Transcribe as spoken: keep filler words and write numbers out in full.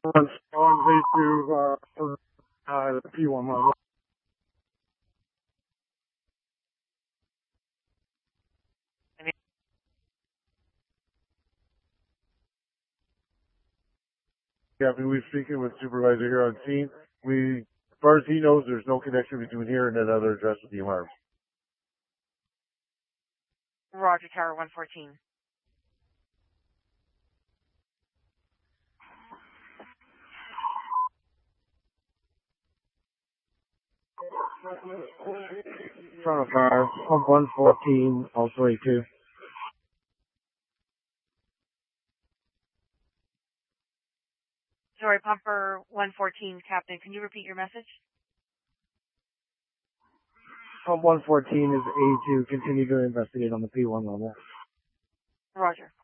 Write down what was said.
On way to uh, uh, the P one level. Yeah, I mean, we're speaking with supervisor here on scene. We, as far as he knows, there's no connection between here and that other address with the alarms. Roger, Tower one fourteen. Front of fire, pump one fourteen, also A two. Sorry, Pumper one fourteen, Captain. Can you repeat your message? Pump one fourteen is A two. Continue to investigate on the P one level. Roger.